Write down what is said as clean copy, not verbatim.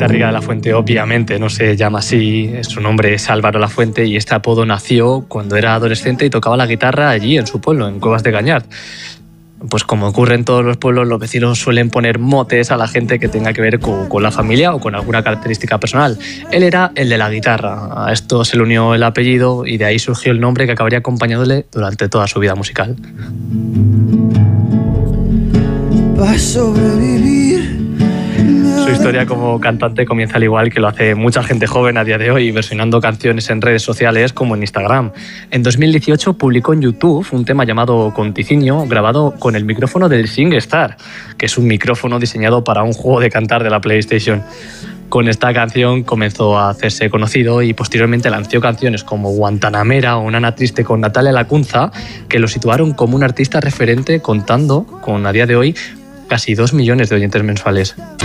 Garriga de la Fuente obviamente no se llama así, su nombre es Álvaro Lafuente y este apodo nació cuando era adolescente y tocaba la guitarra allí en su pueblo, en Cuevas de Cañar. Pues como ocurre en todos los pueblos, los vecinos suelen poner motes a la gente que tenga que ver con la familia o con alguna característica personal. Él era el de la guitarra, a esto se le unió el apellido y de ahí surgió el nombre que acabaría acompañándole durante toda su vida musical. Para sobrevivir. Su historia como cantante comienza al igual que lo hace mucha gente joven a día de hoy, versionando canciones en redes sociales como en Instagram. En 2018 publicó en YouTube un tema llamado Conticinio, grabado con el micrófono del SingStar, que es un micrófono diseñado para un juego de cantar de la PlayStation. Con esta canción comenzó a hacerse conocido y posteriormente lanzó canciones como Guantanamera o Nana Triste con Natalia Lacunza, que lo situaron como un artista referente, contando con, a día de hoy, casi 2 millones de oyentes mensuales.